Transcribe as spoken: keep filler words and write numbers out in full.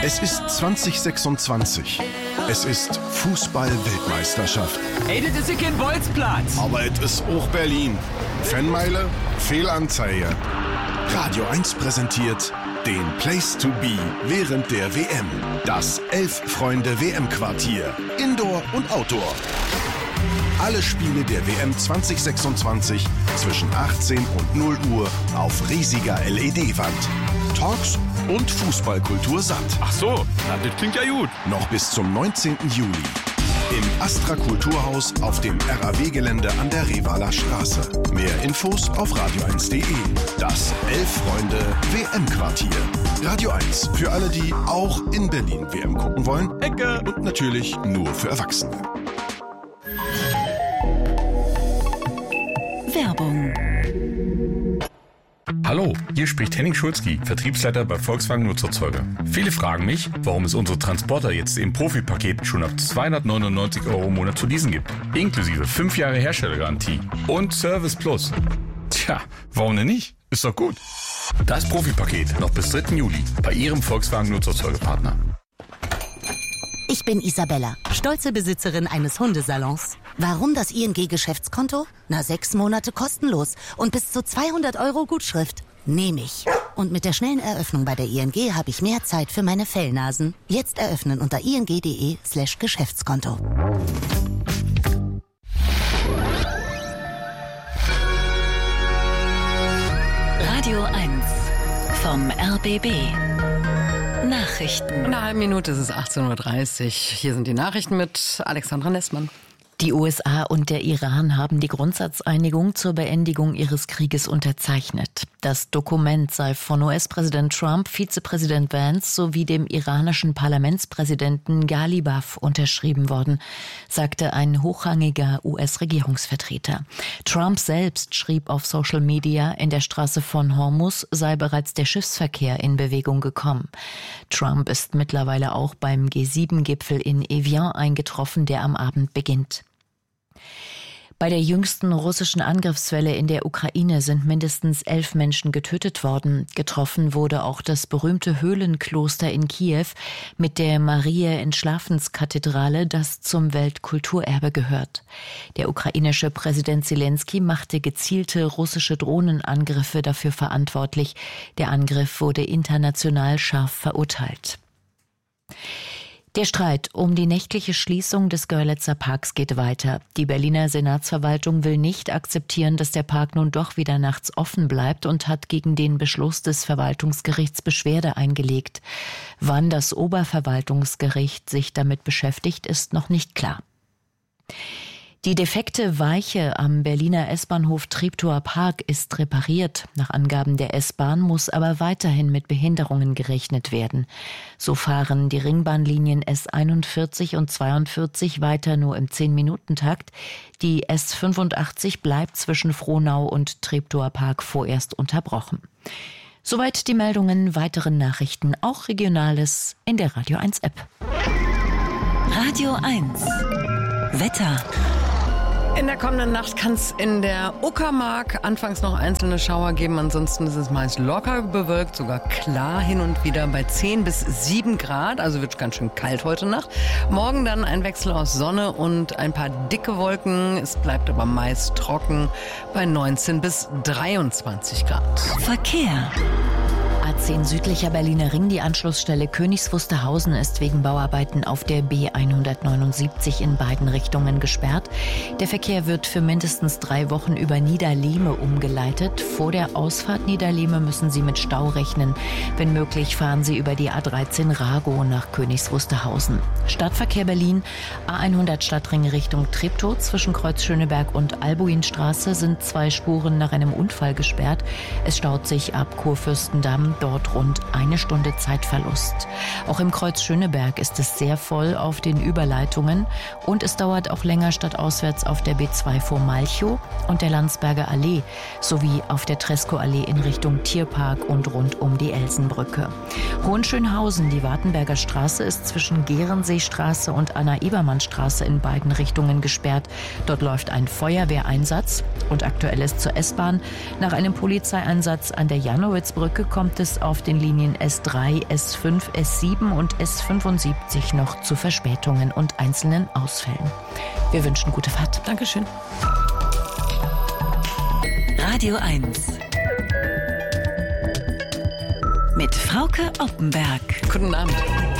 Es ist zwanzig sechsundzwanzig. Es ist Fußball-Weltmeisterschaft. Ey, das ist ja kein Bolzplatz. Aber es ist auch Berlin. Fanmeile, Fehlanzeige. Radio eins präsentiert den Place to be während der W M. Das Elf-Freunde-W M-Quartier. Indoor und Outdoor. Alle Spiele der W M zwanzig sechsundzwanzig zwischen achtzehn und null Uhr auf riesiger L E D-Wand. Talks und Fußballkultur satt. Ach so, na, das klingt ja gut. Noch bis zum neunzehnten Juli. Im Astra Kulturhaus auf dem R A W-Gelände an der Revaler Straße. Mehr Infos auf radio eins punkt de. Das Elf-Freunde-W M-Quartier. Radio eins, für alle, die auch in Berlin W M gucken wollen. Ecke. Und natürlich nur für Erwachsene. Werbung. Hallo, hier spricht Henning Schulzki, Vertriebsleiter bei Volkswagen Nutzerzeuger. Viele fragen mich, warum es unsere Transporter jetzt im Profi-Paket schon ab zweihundertneunundneunzig Euro im Monat zu leasen gibt. Inklusive fünf Jahre Herstellergarantie und Service Plus. Tja, warum denn nicht? Ist doch gut. Das Profi-Paket noch bis dritten Juli bei Ihrem Volkswagen Nutzerzeugerpartner. Ich bin Isabella, stolze Besitzerin eines Hundesalons. Warum das I N G-Geschäftskonto? Na, sechs Monate kostenlos und bis zu zweihundert Euro Gutschrift. Nehme ich. Und mit der schnellen Eröffnung bei der I N G habe ich mehr Zeit für meine Fellnasen. Jetzt eröffnen unter ing.de slash Geschäftskonto. Radio eins vom R B B. Nachrichten. In einer halben Minute ist es achtzehn Uhr dreißig. Hier sind die Nachrichten mit Alexandra Nessmann. Die U S A und der Iran haben die Grundsatzeinigung zur Beendigung ihres Krieges unterzeichnet. Das Dokument sei von U S-Präsident Trump, Vizepräsident Vance sowie dem iranischen Parlamentspräsidenten Ghalibaf unterschrieben worden, sagte ein hochrangiger U S-Regierungsvertreter. Trump selbst schrieb auf Social Media, in der Straße von Hormuz sei bereits der Schiffsverkehr in Bewegung gekommen. Trump ist mittlerweile auch beim G sieben Gipfel in Evian eingetroffen, der am Abend beginnt. Bei der jüngsten russischen Angriffswelle in der Ukraine sind mindestens elf Menschen getötet worden. Getroffen wurde auch das berühmte Höhlenkloster in Kiew mit der Mariä-Entschlafenskathedrale, das zum Weltkulturerbe gehört. Der ukrainische Präsident Zelensky machte gezielte russische Drohnenangriffe dafür verantwortlich. Der Angriff wurde international scharf verurteilt. Der Streit um die nächtliche Schließung des Görlitzer Parks geht weiter. Die Berliner Senatsverwaltung will nicht akzeptieren, dass der Park nun doch wieder nachts offen bleibt und hat gegen den Beschluss des Verwaltungsgerichts Beschwerde eingelegt. Wann das Oberverwaltungsgericht sich damit beschäftigt, ist noch nicht klar. Die defekte Weiche am Berliner S-Bahnhof Treptower Park ist repariert. Nach Angaben der S-Bahn muss aber weiterhin mit Behinderungen gerechnet werden. So fahren die Ringbahnlinien S einundvierzig und zweiundvierzig weiter nur im zehn-Minuten-Takt. Die S fünfundachtzig bleibt zwischen Frohnau und Treptower Park vorerst unterbrochen. Soweit die Meldungen, weitere Nachrichten, auch Regionales in der Radio eins App. Radio eins. Wetter. In der kommenden Nacht kann es in der Uckermark anfangs noch einzelne Schauer geben. Ansonsten ist es meist locker bewölkt, sogar klar hin und wieder bei zehn bis sieben Grad. Also wird ganz schön kalt heute Nacht. Morgen dann ein Wechsel aus Sonne und ein paar dicke Wolken. Es bleibt aber meist trocken bei neunzehn bis dreiundzwanzig Grad. Verkehr. A zehn südlicher Berliner Ring, die Anschlussstelle Königs Wusterhausen ist wegen Bauarbeiten auf der B hundertneunundsiebzig in beiden Richtungen gesperrt. Der Verkehr wird für mindestens drei Wochen über Niederlehme umgeleitet. Vor der Ausfahrt Niederlehme müssen Sie mit Stau rechnen. Wenn möglich, fahren Sie über die A dreizehn Ragow nach Königs Wusterhausen. Stadtverkehr Berlin, A hundert Stadtring Richtung Treptow. Zwischen Kreuz Schöneberg und Albuinstraße sind zwei Spuren nach einem Unfall gesperrt. Es staut sich ab Kurfürstendamm, dort rund eine Stunde Zeitverlust. Auch im Kreuz Schöneberg ist es sehr voll auf den Überleitungen und es dauert auch länger stadtauswärts auf der B zwei vor Malchow und der Landsberger Allee sowie auf der Treskow-Allee in Richtung Tierpark und rund um die Elsenbrücke. Hohenschönhausen, die Wartenberger Straße, ist zwischen Gehrenseestraße und Anna-Ebermann-Straße in beiden Richtungen gesperrt. Dort läuft ein Feuerwehreinsatz und aktuell ist zur S-Bahn. Nach einem Polizeieinsatz an der Janowitzbrücke kommt es auf den Linien S drei, S fünf, S sieben und S fünfundsiebzig noch zu Verspätungen und einzelnen Ausfällen. Wir wünschen gute Fahrt. Dankeschön. Radio eins. Mit Frauke Oppenberg. Guten Abend.